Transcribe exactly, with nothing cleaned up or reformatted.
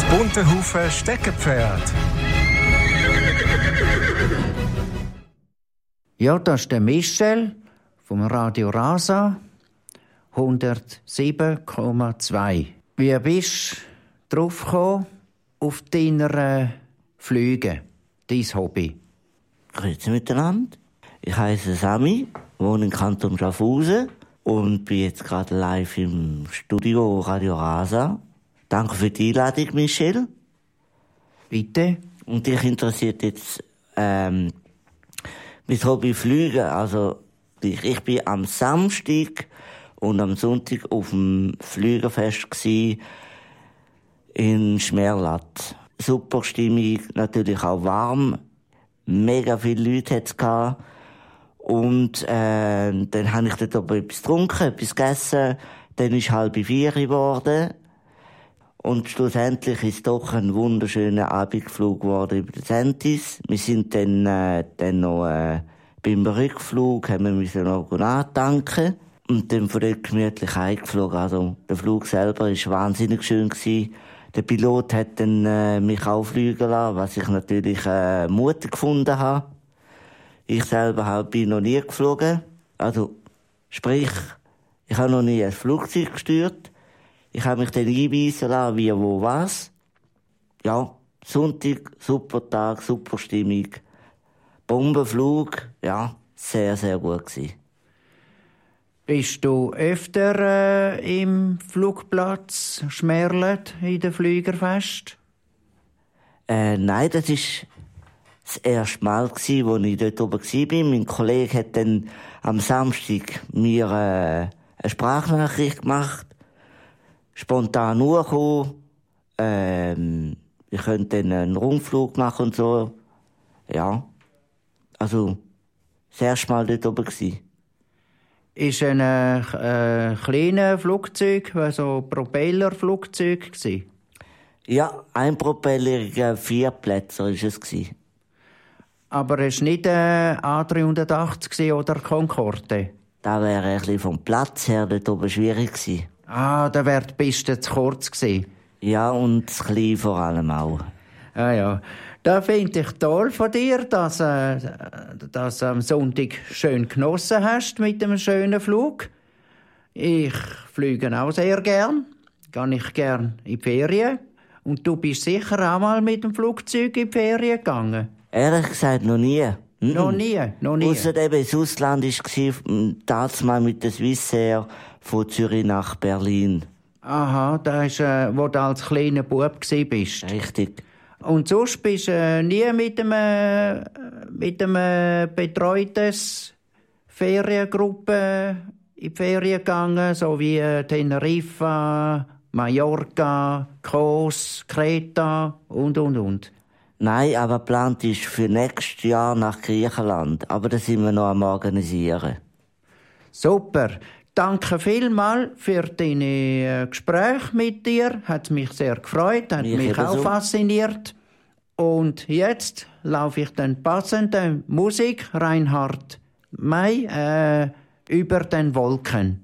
bunte Hufe Steckenpferd. Ja, das ist der Michel vom Radio Rasa, hundertsieben Komma zwei. Wie bist du drauf gekommen auf deiner Flüge, dein Hobby? Grüezi miteinander. Ich heiße Sami, wohne im Kanton Schaffhausen und bin jetzt gerade live im Studio Radio Rasa. Danke für die Einladung, Michel. Bitte. Und dich interessiert jetzt ähm, mein Hobby Fliegen. Also ich, ich bin am Samstag und am Sonntag auf dem Flügerfest gsi in Schmerlat. Super Stimmung, natürlich auch warm. Mega viele Leute hat's gehabt. Und äh, dann habe ich dort aber etwas getrunken, etwas gegessen. Dann ist halb vier geworden. Und schlussendlich ist es doch ein wunderschöner Abendflug geworden über den Sentis. Wir sind dann, äh, dann noch äh, beim Rückflug, haben wir müssen noch antanken und dann von dort gemütlich eingeflogen. Also der Flug selber war wahnsinnig schön gewesen. Der Pilot hat dann äh, mich auch fliegen lassen, was ich natürlich äh, mutig gefunden habe. Ich selber halt bin noch nie geflogen. Also sprich, ich habe noch nie ein Flugzeug gesteuert. Ich habe mich dann einweisen lassen, wie, wo, was. Ja, Sonntag, super Tag, super Stimmung. Bombenflug, ja, sehr, sehr gut gewesen. Bist du öfter äh, im Flugplatz Schmerlet in der Flügerfest? Äh, nein, das war das erste Mal, als ich dort oben war. Mein Kollege hat dann am Samstag mir äh, eine Sprachnachricht gemacht. Spontan hochgekommen. Ähm, ich könnte dann einen Rundflug machen und so. Ja. Also, das erste Mal dort oben gsi. Ist ein äh, kleines Flugzeug, also Propellerflugzeug gsi? Ja, ein propelleriger Vierplätzer war es gsi. Aber es war nicht äh, A dreihundertachtzig oder Concorde? Das wäre ein bisschen vom Platz her dort oben schwierig gewesen. Ah, da wäre die Piste zu kurz gewesen. Ja, und das Klein vor allem auch. Ah ja, da finde ich toll von dir, dass äh, dass du am Sonntag schön genossen hast mit einem schönen Flug. Ich fliege auch sehr gern, gehe ich gern in die Ferien. Und du bist sicher auch mal mit dem Flugzeug in die Ferien gegangen? Ehrlich gesagt, noch nie. Mm-mm. Noch nie, noch nie. Ausser eben ins Ausland war, damals mal mit der Swissair von Zürich nach Berlin. Aha, das ist, äh, wo du als kleiner Bub bist. Richtig. Und sonst bist du äh, nie mit einem, äh, mit einem äh, betreutes Feriengruppe in die Ferien gegangen, so wie äh, Teneriffa, Mallorca, Kos, Kreta und, und, und. Nein, aber geplant ist für nächstes Jahr nach Griechenland. Aber das sind wir noch am Organisieren. Super. Danke vielmals für deine äh, Gespräche mit dir. Hat mich sehr gefreut, hat mich, mich auch so fasziniert. Und jetzt laufe ich dann passende Musik, Reinhard May, äh, über den Wolken.